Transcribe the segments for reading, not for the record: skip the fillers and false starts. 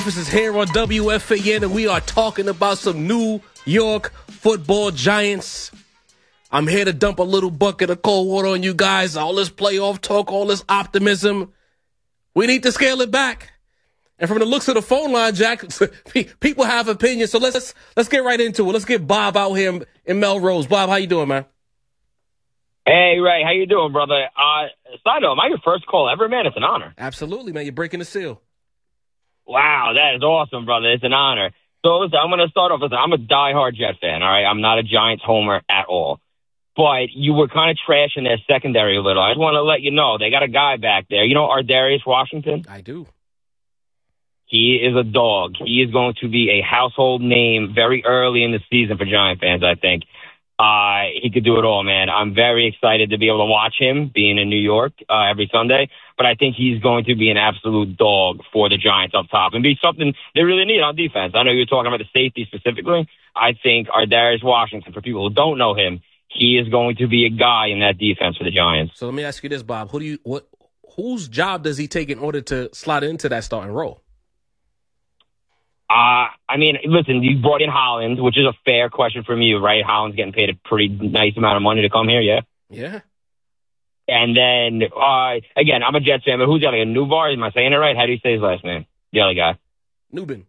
This is here on WFAN, and we are talking about some New York Football Giants. I'm here to dump a little bucket of cold water on you guys. All this playoff talk, all this optimism. We need to scale it back. And from the looks of the phone line, Jack, people have opinions. So let's get right into it. Let's get Bob out here in Melrose. Bob, how you doing, man? Hey, Ray. How you doing, brother? Side note, am I your first call ever, man? It's an honor. Absolutely, man. You're breaking the seal. Wow, that is awesome, brother. It's an honor. So, listen, I'm going to start off with, I'm a diehard Jet fan, all right? I'm not a Giants homer at all. But you were kind of trashing their secondary a little. I just want to let you know, they got a guy back there. You know Ardarius Washington? I do. He is a dog. He is going to be a household name very early in the season for Giant fans, I think. He could do it all, man. I'm very excited to be able to watch him being in New York every Sunday. But I think he's going to be an absolute dog for the Giants up top and be something they really need on defense. I know you're talking about the safety specifically. I think Ardarius Washington, for people who don't know him, he is going to be a guy in that defense for the Giants. So let me ask you this, Bob. Whose job does he take in order to slot into that starting role? I mean, listen, you brought in Hollins, which is a fair question from you, right? Hollins getting paid a pretty nice amount of money to come here, yeah? Yeah. And then, again, I'm a Jets fan, but who's the other guy? Nuvar? Am I saying it right? How do you say his last name? The other guy. Nubin.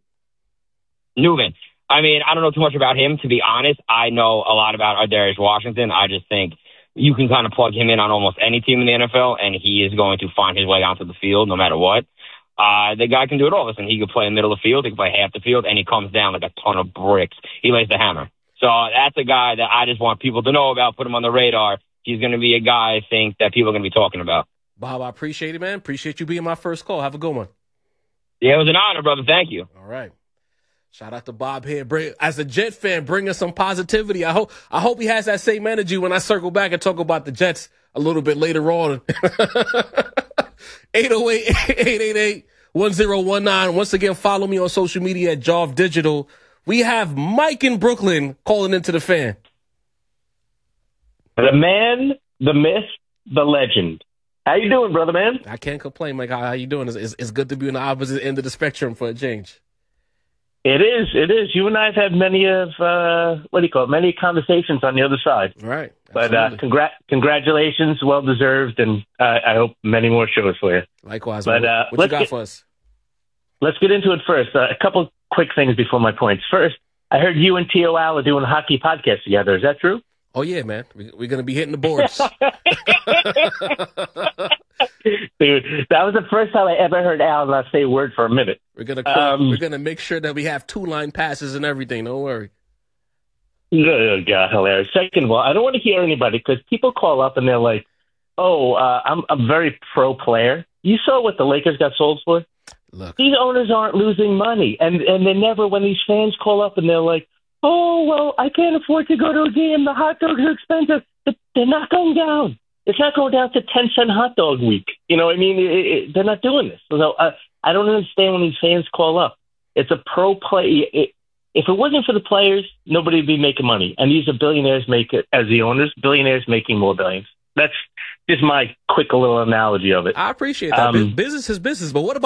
I mean, I don't know too much about him, to be honest. I know a lot about Ardarius Washington. I just think you can kind of plug him in on almost any team in the NFL, and he is going to find his way onto the field no matter what. The guy can do it all. Listen, he can play in the middle of the field, he can play half the field, and he comes down like a ton of bricks. He lays the hammer. So that's a guy that I just want people to know about, put him on the radar. He's going to be a guy, I think, that people are going to be talking about. Bob, I appreciate it, man. Appreciate you being my first call. Have a good one. Yeah, it was an honor, brother. Thank you. All right. Shout out to Bob here. As a Jet fan, bring us some positivity. I hope he has that same energy when I circle back and talk about the Jets a little bit later on. 808-888-1019. Once again, follow me on social media at Jov Digital. We have Mike in Brooklyn calling into the fan. The man, the myth, the legend. How you doing, brother, man? I can't complain, Mike. How you doing? It's good to be on the opposite end of the spectrum for a change. It is. You and I have had many conversations on the other side. Right. But congratulations, well deserved, and I hope many more shows for you. Likewise. But what you got for us? Let's get into it first. A couple quick things before my points. First, I heard you and T.O. Al are doing a hockey podcast together. Is that true? Oh, yeah, man. We're going to be hitting the boards. Dude, that was the first time I ever heard Al not say a word for a minute. We're gonna make sure that we have 2-line passes and everything. Don't worry. Oh, God, hilarious. Second of all, I don't want to hear anybody because people call up and they're like, I'm a very pro player. You saw what the Lakers got sold for? Look, these owners aren't losing money. And they never, when these fans call up and they're like, oh, well, I can't afford to go to a game. The hot dogs are expensive. But they're not going down. It's not going down to 10-cent hot dog week. You know what I mean? They're not doing this. So I don't understand when these fans call up. It's a pro play. If it wasn't for the players, nobody would be making money. And these are billionaires as the owners, billionaires making more billions. That's just my quick little analogy of it. I appreciate that. Business is business. But what about